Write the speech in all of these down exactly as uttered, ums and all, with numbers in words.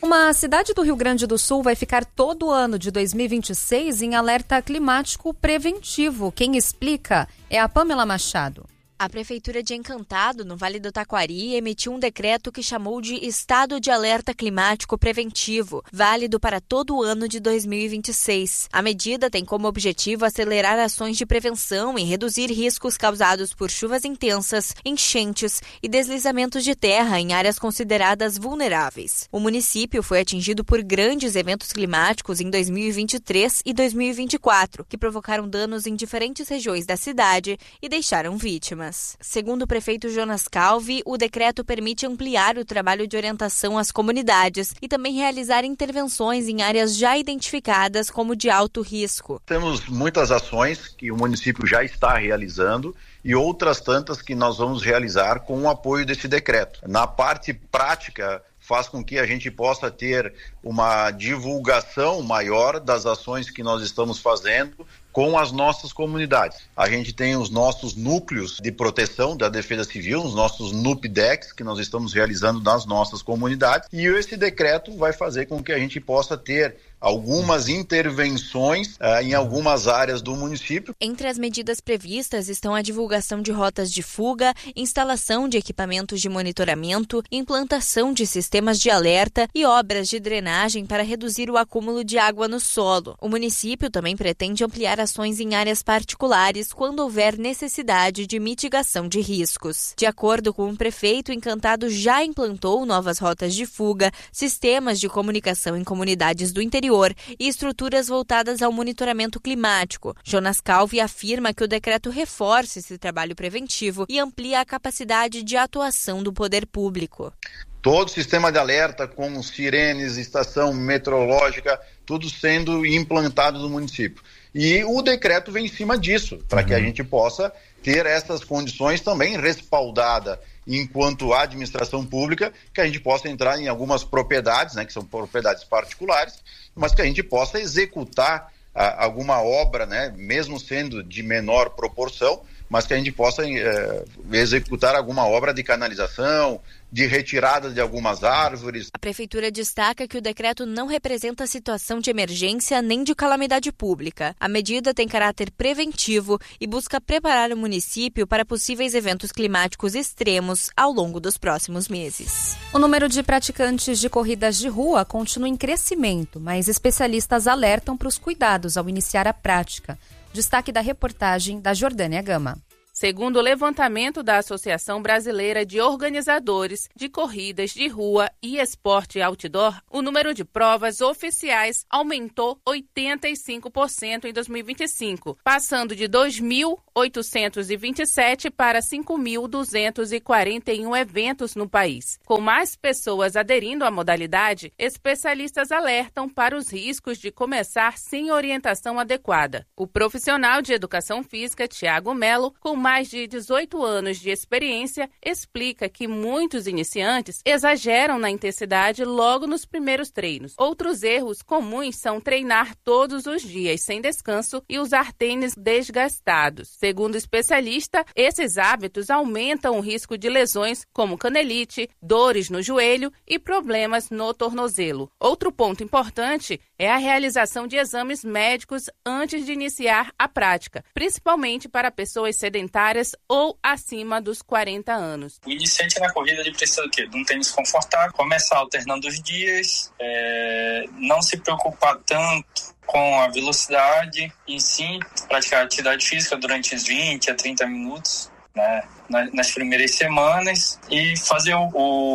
Uma cidade do Rio Grande do Sul vai ficar todo o ano de dois mil e vinte e seis em alerta climático preventivo. Quem explica é a Pamela Machado. A Prefeitura de Encantado, no Vale do Taquari, emitiu um decreto que chamou de Estado de Alerta Climático Preventivo, válido para todo o ano de dois mil e vinte e seis. A medida tem como objetivo acelerar ações de prevenção e reduzir riscos causados por chuvas intensas, enchentes e deslizamentos de terra em áreas consideradas vulneráveis. O município foi atingido por grandes eventos climáticos em dois mil e vinte e três e dois mil e vinte e quatro, que provocaram danos em diferentes regiões da cidade e deixaram vítimas. Segundo o prefeito Jonas Calvi, o decreto permite ampliar o trabalho de orientação às comunidades e também realizar intervenções em áreas já identificadas como de alto risco. Temos muitas ações que o município já está realizando e outras tantas que nós vamos realizar com o apoio desse decreto. Na parte prática, faz com que a gente possa ter uma divulgação maior das ações que nós estamos fazendo com as nossas comunidades. A gente tem os nossos núcleos de proteção da Defesa Civil, os nossos NUPDECs, que nós estamos realizando nas nossas comunidades, e esse decreto vai fazer com que a gente possa ter algumas intervenções uh, em algumas áreas do município. Entre as medidas previstas estão a divulgação de rotas de fuga, instalação de equipamentos de monitoramento, implantação de sistemas de alerta e obras de drenagem para reduzir o acúmulo de água no solo. O município também pretende ampliar ações em áreas particulares quando houver necessidade de mitigação de riscos. De acordo com o prefeito, Encantado já implantou novas rotas de fuga, sistemas de comunicação em comunidades do interior e estruturas voltadas ao monitoramento climático. Jonas Calvi afirma que o decreto reforça esse trabalho preventivo e amplia a capacidade de atuação do poder público. Todo o sistema de alerta com sirenes, estação meteorológica, tudo sendo implantado no município. E o decreto vem em cima disso, para uhum. que a gente possa ter essas condições também respaldada enquanto administração pública, que a gente possa entrar em algumas propriedades, né, que são propriedades particulares, mas que a gente possa executar a, alguma obra, né, mesmo sendo de menor proporção, mas que a gente possa é, executar alguma obra de canalização, de retirada de algumas árvores. A Prefeitura destaca que o decreto não representa situação de emergência nem de calamidade pública. A medida tem caráter preventivo e busca preparar o município para possíveis eventos climáticos extremos ao longo dos próximos meses. O número de praticantes de corridas de rua continua em crescimento, mas especialistas alertam para os cuidados ao iniciar a prática. Destaque da reportagem da Jordânia Gama. Segundo o levantamento da Associação Brasileira de Organizadores de Corridas de Rua e Esporte Outdoor, o número de provas oficiais aumentou oitenta e cinco por cento em dois mil e vinte e cinco, passando de dois mil oitocentos e vinte e sete para cinco mil duzentos e quarenta e um eventos no país. Com mais pessoas aderindo à modalidade, especialistas alertam para os riscos de começar sem orientação adequada. O profissional de educação física, Tiago Melo, com mais de dezoito anos de experiência, explica que muitos iniciantes exageram na intensidade logo nos primeiros treinos. Outros erros comuns são treinar todos os dias sem descanso e usar tênis desgastados. Segundo o especialista, esses hábitos aumentam o risco de lesões como canelite, dores no joelho e problemas no tornozelo. Outro ponto importante é a realização de exames médicos antes de iniciar a prática, principalmente para pessoas sedentárias ou acima dos quarenta anos. O iniciante na corrida ele precisa do quê? De um tênis confortável, começar alternando os dias, é, não se preocupar tanto com a velocidade em si, praticar atividade física durante os vinte a trinta minutos, né, nas primeiras semanas, e fazer o,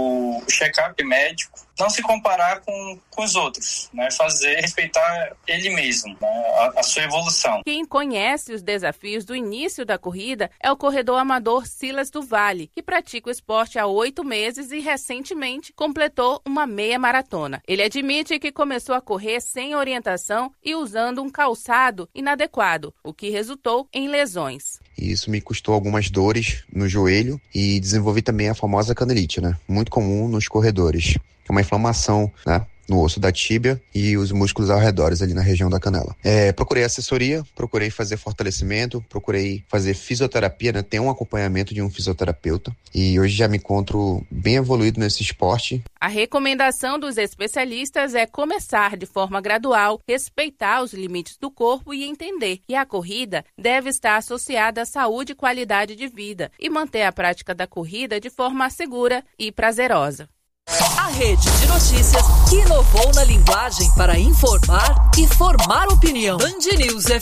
o check-up médico, não se comparar com, com os outros, né, fazer, respeitar ele mesmo, né, a, a sua evolução. Quem conhece os desafios do início da corrida é o corredor amador Silas do Vale, que pratica o esporte há oito meses e recentemente completou uma meia maratona. Ele admite que começou a correr sem orientação e usando um calçado inadequado, o que resultou em lesões. E isso me custou algumas dores no joelho e desenvolvi também a famosa canelite, né? Muito comum nos corredores. É uma inflamação, né, no osso da tíbia e os músculos ao redor, ali na região da canela. É, procurei assessoria, procurei fazer fortalecimento, procurei fazer fisioterapia, né? Ter um acompanhamento de um fisioterapeuta e hoje já me encontro bem evoluído nesse esporte. A recomendação dos especialistas é começar de forma gradual, respeitar os limites do corpo e entender que a corrida deve estar associada à saúde e qualidade de vida e manter a prática da corrida de forma segura e prazerosa. A rede de notícias que inovou na linguagem para informar e formar opinião. Band News F M.